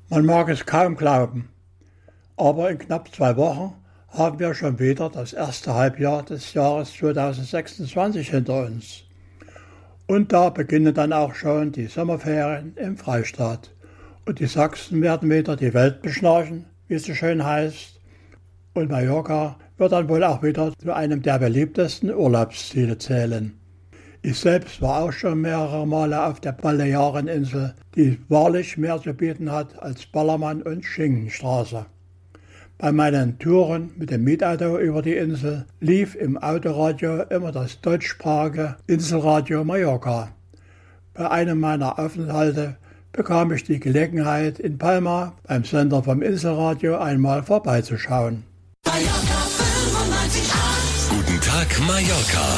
Man mag es kaum glauben, aber in knapp 2 Wochen haben wir schon wieder das erste Halbjahr des Jahres 2026 hinter uns. Und da beginnen dann auch schon die Sommerferien im Freistaat. Und die Sachsen werden wieder die Welt beschnarchen, wie es so schön heißt. Und Mallorca wird dann wohl auch wieder zu einem der beliebtesten Urlaubsziele zählen. Ich selbst war auch schon mehrere Male auf der Baleareninsel, die wahrlich mehr zu bieten hat als Ballermann und Schinkenstraße. Bei meinen Touren mit dem Mietauto über die Insel lief im Autoradio immer das deutschsprachige Inselradio Mallorca. Bei einem meiner Aufenthalte bekam ich die Gelegenheit, in Palma beim Sender vom Inselradio einmal vorbeizuschauen. Mallorca 95.8. Guten Tag, Mallorca.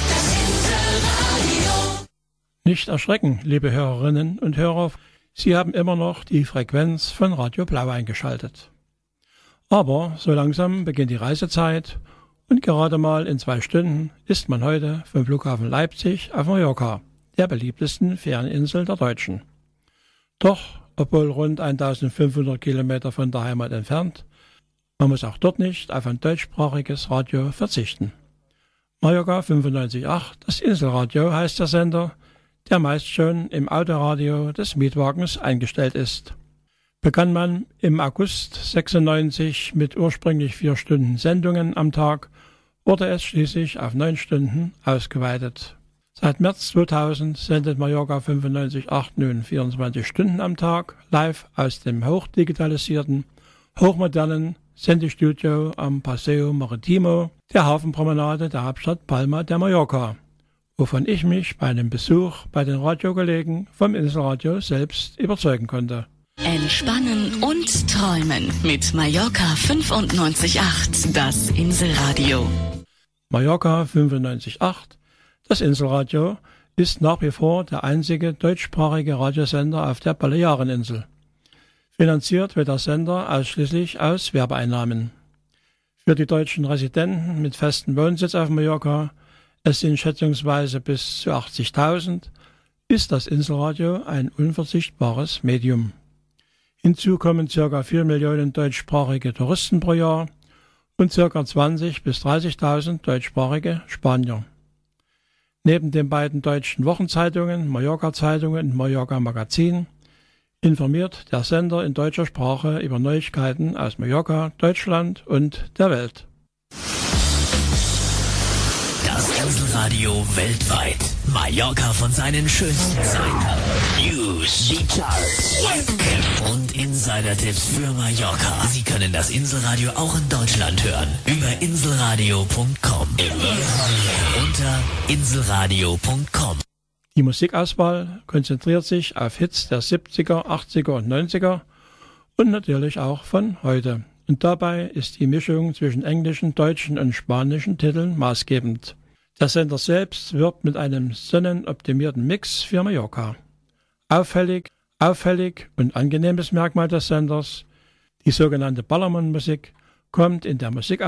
Nicht erschrecken, liebe Hörerinnen und Hörer, Sie haben immer noch die Frequenz von Radio Blau eingeschaltet. Aber so langsam beginnt die Reisezeit und gerade mal in 2 Stunden ist man heute vom Flughafen Leipzig auf Mallorca, der beliebtesten Ferieninsel der Deutschen. Doch, obwohl rund 1500 Kilometer von der Heimat entfernt, man muss auch dort nicht auf ein deutschsprachiges Radio verzichten. Mallorca 95.8, das Inselradio heißt der Sender, der meist schon im Autoradio des Mietwagens eingestellt ist. Begann man im August 96 mit ursprünglich 4 Stunden Sendungen am Tag, wurde es schließlich auf 9 Stunden ausgeweitet. Seit März 2000 sendet Mallorca 95.8 nun 24 Stunden am Tag live aus dem hochdigitalisierten, hochmodernen Sendestudio am Paseo Maritimo, der Hafenpromenade der Hauptstadt Palma de Mallorca, wovon ich mich bei einem Besuch bei den Radiokollegen vom Inselradio selbst überzeugen konnte. Entspannen und träumen mit Mallorca 95.8, das Inselradio. Mallorca 95.8, das Inselradio, ist nach wie vor der einzige deutschsprachige Radiosender auf der Baleareninsel. Finanziert wird der Sender ausschließlich aus Werbeeinnahmen. Für die deutschen Residenten mit festem Wohnsitz auf Mallorca, es sind schätzungsweise bis zu 80.000, ist das Inselradio ein unverzichtbares Medium. Hinzu kommen ca. 4 Millionen deutschsprachige Touristen pro Jahr und ca. 20.000 bis 30.000 deutschsprachige Spanier. Neben den beiden deutschen Wochenzeitungen, Mallorca Zeitung und Mallorca Magazin, informiert der Sender in deutscher Sprache über Neuigkeiten aus Mallorca, Deutschland und der Welt. Das Inselradio weltweit. Mallorca von seinen schönsten Seiten. News, die Charts, Webcam und Insider-Tipps für Mallorca. Sie können das Inselradio auch in Deutschland hören. Über inselradio.com. Unter inselradio.com. Die Musikauswahl konzentriert sich auf Hits der 70er, 80er und 90er und natürlich auch von heute. Und dabei ist die Mischung zwischen englischen, deutschen und spanischen Titeln maßgebend. Der Sender selbst wirbt mit einem sonnenoptimierten Mix für Mallorca. Auffällig und angenehmes Merkmal des Senders, die sogenannte Ballermann-Musik, kommt in der Musik